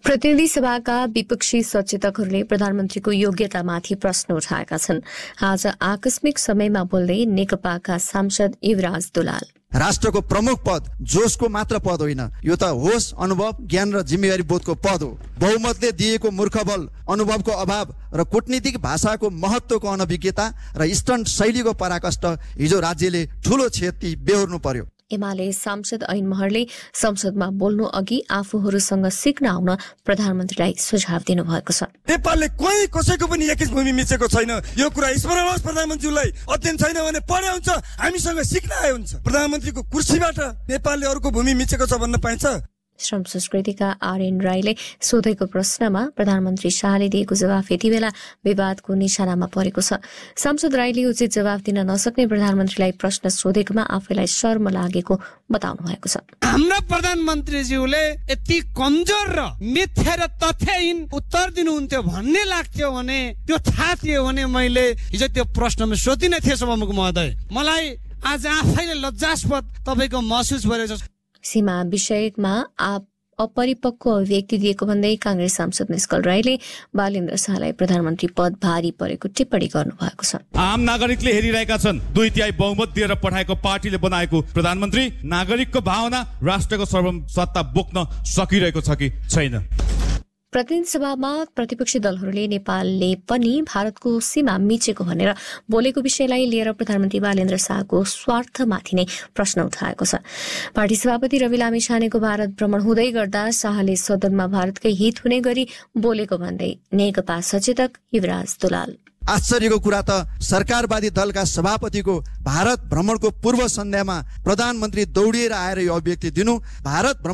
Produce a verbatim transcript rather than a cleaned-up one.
प्रतिनिधि सभाका विपक्षी सचेतकहरूले प्रधानमन्त्रीको योग्यतामाथि प्रश्न उठाएका छन्। आज आकस्मिक समयमा बोल्दै नेकपाका सांसद युवराज दुलाल, राष्ट्रको प्रमुख पद जोशको मात्र पद होइन, यो त होस, अनुभव, ज्ञान र जिम्मेवारी बोधको पद हो। बहुमतले दिएको मूर्खबल, अनुभवको अभाव र कूटनीतिक भाषाको महत्त्वको अनभिज्ञता र स्टन्ट शैलीको पराकष्ट हिजो राज्यले ठूलो क्षति बेहोर्नु पर्यो। एमाले सांसद ऐन महरले संसदमा बोल्नु अघि आफूहरूसँग सिक्न आउन प्रधानमन्त्रीलाई सुझाव दिनुभएको छ। नेपालले कोही कसैको पनि एकीस भूमि मिचेको छैन, यो कुरा स्मरण होस्। प्रधानमन्त्रीलाई अध्ययन छैन भने पढे हुन्छ, हामीसँग सिक्न आए हुन्छ। प्रधानमन्त्रीको कुर्सीबाट नेपालले अरूको भूमि मिचेको छ भन्न पाइन्छ? श्रम संस्कृतिका आरएन राईले सोधेको प्रश्नमा प्रधानमन्त्री शाहले दिएको जवाफ यति बेला विवादको निशानामा परेको छ। सांसद राईले उचित जवाफ दिन नसक्ने प्रधानमन्त्रीलाई प्रश्न सोधेकोमा आफैलाई शर्म लागेको बताउनु भएको छ। हाम्रा प्रधानमन्त्रीज्यूले यति कमजोर र मिथ्या र तथ्यहीन उत्तर दिनुहुन्थ्यो भन्ने लाग्थ्यो भने, त्यो थाहा थियो भने मैले हिजो त्यो प्रश्नमा सोधिनै थिएँ सभामुख महोदय। मलाई आज आफैले लज्जास्पद तपाईँको महसुस भइरहेछ। सीमा विषयमा अपरिपक्व अभिव्यक्ति दिएको भन्दै कांग्रेस सांसद निष्कल राईले बालेन्द्र शाहलाई प्रधानमन्त्री पद भारी परेको टिप्पणी गर्नुभएको छ। आम नागरिकले हेरिरहेका छन्, दुई तिहाई बहुमत दिएर पठाएको पार्टीले बनाएको प्रधानमन्त्री नागरिकको भावना, राष्ट्रको सर्वसत्ता बोक्न सकिरहेको छ कि छैन। प्रतिनिधि सभामा प्रतिपक्षी दलहरूले नेपालले पनि भारतको सीमा मिचेको भनेर बोलेको विषयलाई लिएर प्रधानमन्त्री बालेन्द्र शाहको स्वार्थमाथि नै प्रश्न उठाएको छ। पार्टी सभापति रवि लामी छानेको भारत भ्रमण हुँदै गर्दा शाहले सदनमा भारतकै हित हुने गरी बोलेको भन्दै नेकपा सचेतक युवराज दुलाल, आश्चर्यको कुरा त सरकारवादी दलका सभापतिको भारत भ्रमणको पूर्व सन्ध्यामा प्रधानमन्त्री दौडिएर आएर यो अभिव्यक्ति दिनु, भारत